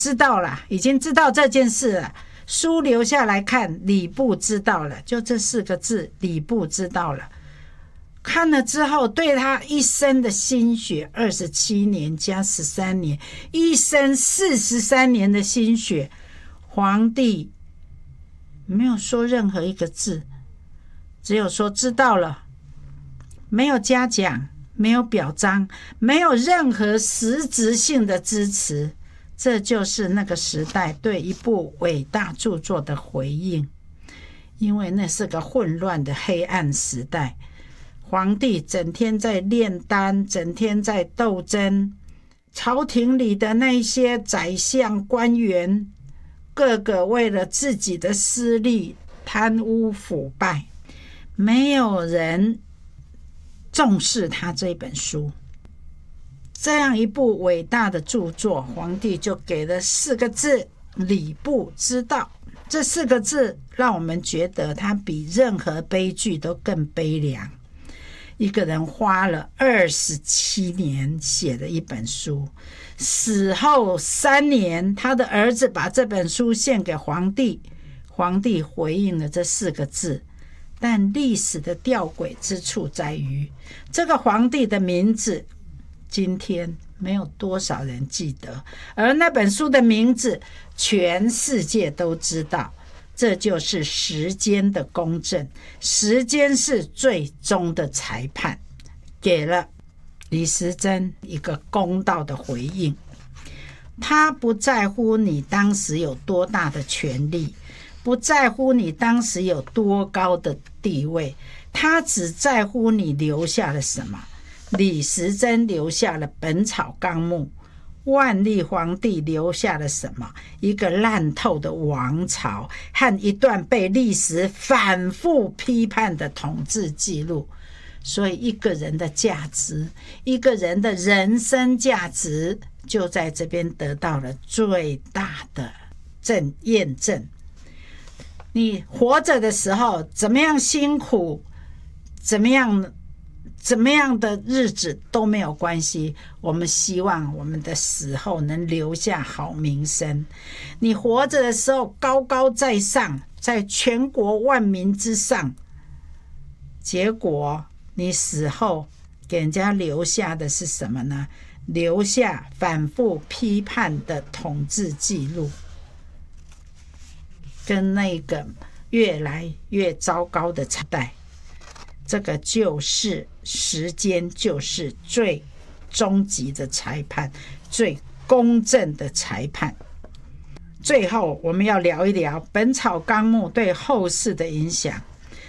知道了，已经知道这件事了。书留下来看，礼部知道了，就这4个字，礼部知道了。看了之后，对他一生的心血，27年加13年，一生43年的心血，皇帝没有说任何一个字，只有说知道了，没有嘉奖，没有表彰，没有任何实质性的支持。这就是那个时代对一部伟大著作的回应，因为那是个混乱的黑暗时代，皇帝整天在炼丹，整天在斗争，朝廷里的那些宰相官员，个个为了自己的私利贪污腐败，没有人重视他这本书。这样一部伟大的著作，皇帝就给了4个字，礼部知道。这4个字让我们觉得他比任何悲剧都更悲凉。一个人花了27年写的一本书，死后3年，他的儿子把这本书献给皇帝，皇帝回应了这4个字。但历史的吊诡之处在于，这个皇帝的名字今天没有多少人记得，而那本书的名字全世界都知道。这就是时间的公正，时间是最终的裁判，给了李时珍一个公道的回应。他不在乎你当时有多大的权力，不在乎你当时有多高的地位，他只在乎你留下了什么。李时珍留下了《本草纲目》，万历皇帝留下了什么？一个烂透的王朝和一段被历史反复批判的统治记录。所以一个人的价值，一个人的人生价值，就在这边得到了最大的验证。你活着的时候怎么样辛苦，怎么样的日子都没有关系，我们希望我们的死后能留下好名声。你活着的时候高高在上，在全国万民之上，结果你死后给人家留下的是什么呢？留下反复批判的统治记录，跟那个越来越糟糕的时代。这个就是时间，就是最终极的裁判，最公正的裁判。最后我们要聊一聊《本草纲目》对后世的影响，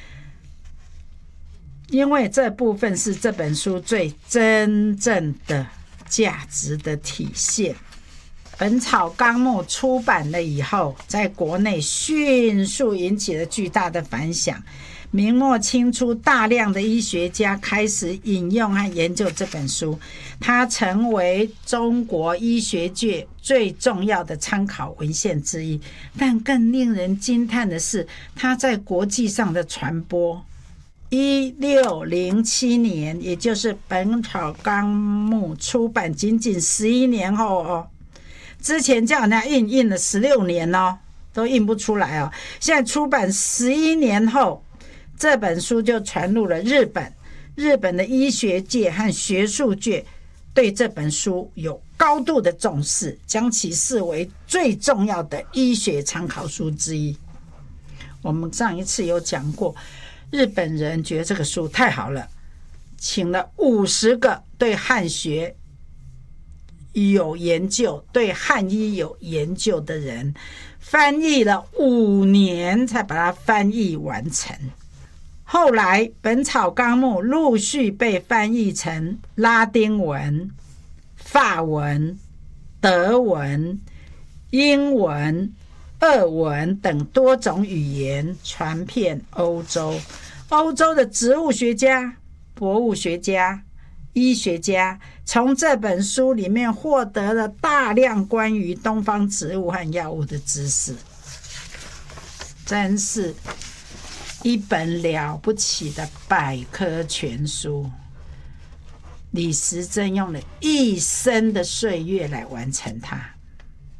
因为这部分是这本书最真正的价值的体现。《本草纲目》出版了以后，在国内迅速引起了巨大的反响。明末清初，大量的医学家开始引用和研究这本书，它成为中国医学界最重要的参考文献之一。但更令人惊叹的是，它在国际上的传播。1607年，也就是《本草纲目》出版仅仅11年后哦，之前叫人家印了16年哦，都印不出来哦。现在出版11年后，这本书就传入了日本。日本的医学界和学术界对这本书有高度的重视，将其视为最重要的医学参考书之一。我们上一次有讲过，日本人觉得这个书太好了，请了50个对汉学有研究、对汉医有研究的人，翻译了5年才把它翻译完成。后来《本草纲目》陆续被翻译成拉丁文、法文、德文、英文、俄文等多种语言，传遍欧洲。欧洲的植物学家、博物学家、医学家从这本书里面获得了大量关于东方植物和药物的知识，真是一本了不起的百科全书。李时珍用了一生的岁月来完成它。